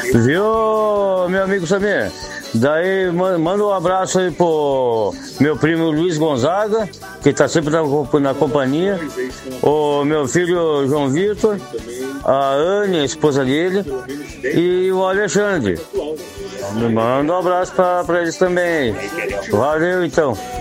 Viu, meu amigo Samir? Daí manda um abraço aí pro meu primo Luiz Gonzaga, que tá sempre na companhia, o meu filho João Vitor, a Anne, a esposa dele, e o Alexandre. Manda um abraço pra eles também. Valeu então.